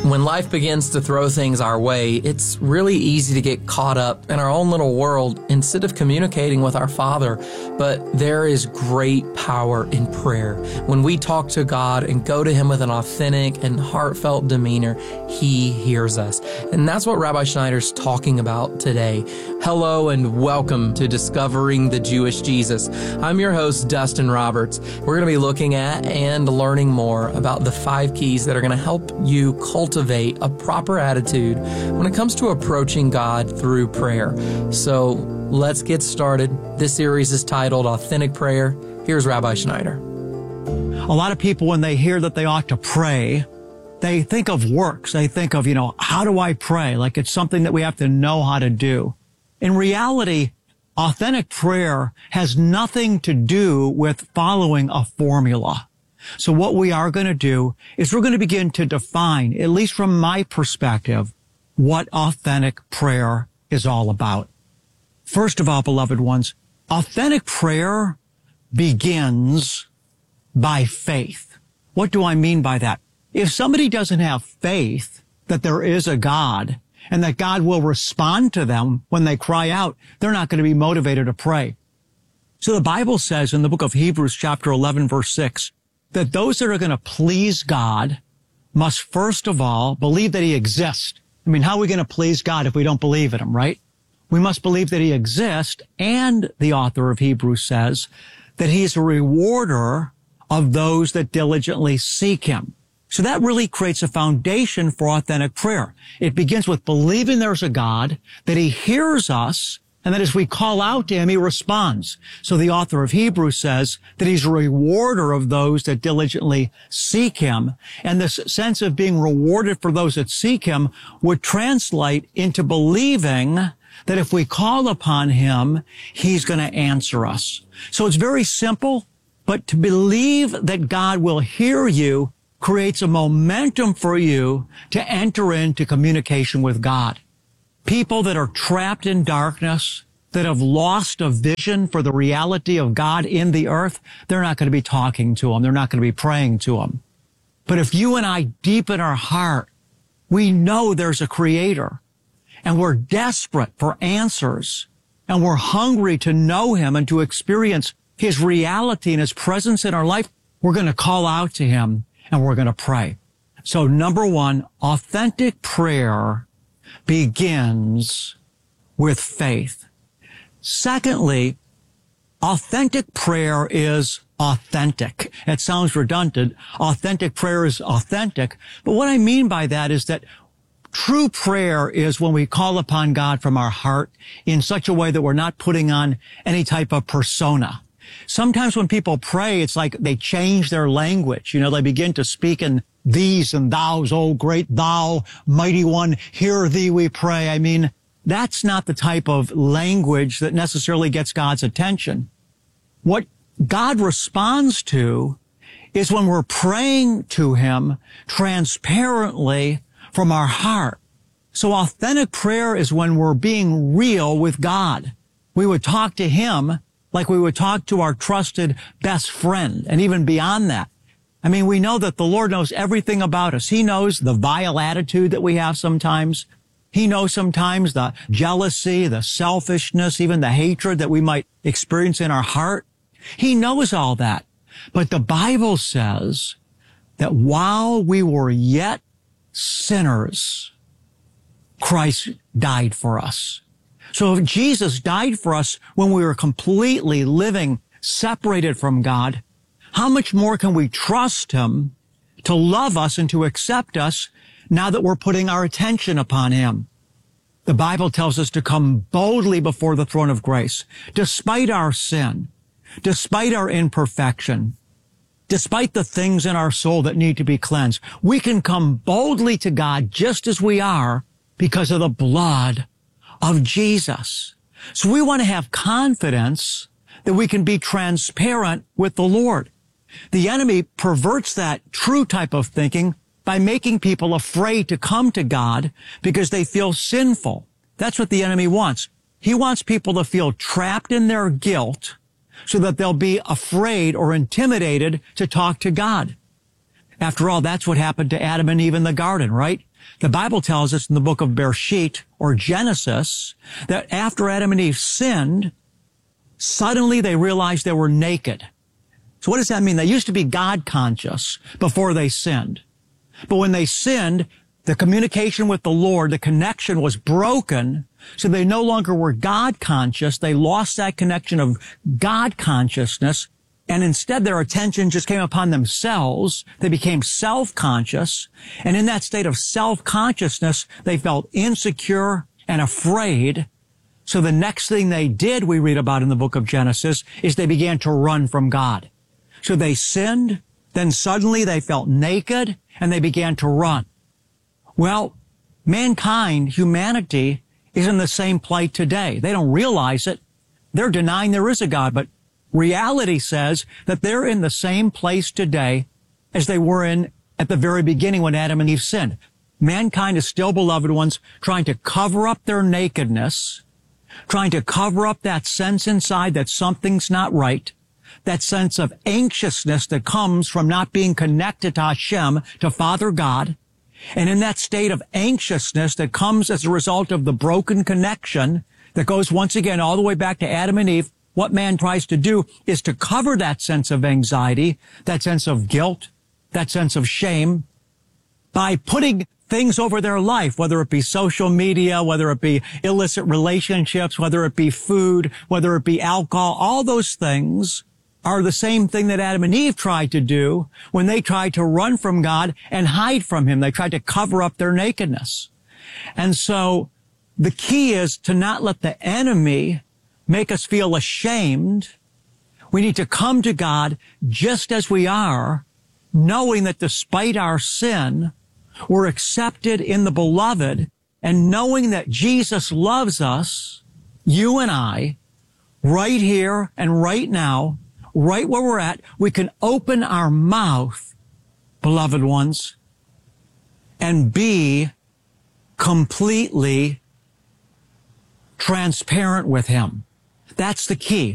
When life begins to throw things our way, it's really easy to get caught up in our own little world instead of communicating with our Father. But there is great power in prayer. When we talk to God and go to Him with an authentic and heartfelt demeanor, He hears us. And that's what Rabbi Schneider's talking about today. Hello and welcome to Discovering the Jewish Jesus. I'm your host, Dustin Roberts. We're going to be looking at and learning more about the 5 keys that are going to help you cultivate a proper attitude when it comes to approaching God through prayer. So let's get started. This series is titled Authentic Prayer. Here's Rabbi Schneider. A lot of people, when they hear that they ought to pray, they think of works. They think of, how do I pray? Like it's something that we have to know how to do. In reality, authentic prayer has nothing to do with following a formula. So what we are going to do is we're going to begin to define, at least from my perspective, what authentic prayer is all about. First of all, beloved ones, authentic prayer begins by faith. What do I mean by that? If somebody doesn't have faith that there is a God and that God will respond to them when they cry out, they're not going to be motivated to pray. So the Bible says in the book of Hebrews chapter 11 verse 6, that those that are going to please God must first of all believe that He exists. I mean, how are we going to please God if we don't believe in Him, right? We must believe that He exists, and the author of Hebrews says that He's a rewarder of those that diligently seek Him. So that really creates a foundation for authentic prayer. It begins with believing there's a God, that He hears us, and that as we call out to Him, He responds. So the author of Hebrews says that He's a rewarder of those that diligently seek Him. And this sense of being rewarded for those that seek Him would translate into believing that if we call upon Him, He's going to answer us. So it's very simple, but to believe that God will hear you creates a momentum for you to enter into communication with God. People that are trapped in darkness, that have lost a vision for the reality of God in the earth, they're not going to be talking to Him. They're not going to be praying to Him. But if you and I, deep in our heart, we know there's a Creator, and we're desperate for answers, and we're hungry to know Him and to experience His reality and His presence in our life, we're going to call out to Him, and we're going to pray. So number one, authentic prayer begins with faith. Secondly, authentic prayer is authentic. It sounds redundant. Authentic prayer is authentic. But what I mean by that is that true prayer is when we call upon God from our heart in such a way that we're not putting on any type of persona. Sometimes when people pray, it's like they change their language. They begin to speak in these and thous, oh great thou, mighty one, hear thee we pray. I mean, that's not the type of language that necessarily gets God's attention. What God responds to is when we're praying to Him transparently from our heart. So authentic prayer is when we're being real with God. We would talk to Him like we would talk to our trusted best friend, and even beyond that. I mean, we know that the Lord knows everything about us. He knows the vile attitude that we have sometimes. He knows sometimes the jealousy, the selfishness, even the hatred that we might experience in our heart. He knows all that. But the Bible says that while we were yet sinners, Christ died for us. So if Jesus died for us when we were completely living separated from God, how much more can we trust Him to love us and to accept us now that we're putting our attention upon Him? The Bible tells us to come boldly before the throne of grace, despite our sin, despite our imperfection, despite the things in our soul that need to be cleansed. We can come boldly to God just as we are because of the blood of Jesus. So we want to have confidence that we can be transparent with the Lord. The enemy perverts that true type of thinking by making people afraid to come to God because they feel sinful. That's what the enemy wants. He wants people to feel trapped in their guilt so that they'll be afraid or intimidated to talk to God. After all, that's what happened to Adam and Eve in the garden, right? The Bible tells us in the book of Bereshit, or Genesis, that after Adam and Eve sinned, suddenly they realized they were naked. So what does that mean? They used to be God conscious before they sinned. But when they sinned, the communication with the Lord, the connection was broken, so they no longer were God conscious. They lost that connection of God consciousness, and instead their attention just came upon themselves. They became self-conscious, and in that state of self-consciousness, they felt insecure and afraid. So the next thing they did, we read about in the book of Genesis, is they began to run from God. So they sinned, then suddenly they felt naked, and they began to run. Well, mankind, humanity, is in the same plight today. They don't realize it. They're denying there is a God, but reality says that they're in the same place today as they were in at the very beginning when Adam and Eve sinned. Mankind is still, beloved ones, trying to cover up their nakedness, trying to cover up that sense inside that something's not right, that sense of anxiousness that comes from not being connected to Hashem, to Father God. And in that state of anxiousness that comes as a result of the broken connection that goes once again all the way back to Adam and Eve, what man tries to do is to cover that sense of anxiety, that sense of guilt, that sense of shame, by putting things over their life, whether it be social media, whether it be illicit relationships, whether it be food, whether it be alcohol. All those things are the same thing that Adam and Eve tried to do when they tried to run from God and hide from Him. They tried to cover up their nakedness. And so the key is to not let the enemy make us feel ashamed. We need to come to God just as we are, knowing that despite our sin, we're accepted in the Beloved, and knowing that Jesus loves us, you and I, right here and right now, right where we're at, we can open our mouth, beloved ones, and be completely transparent with Him. That's the key.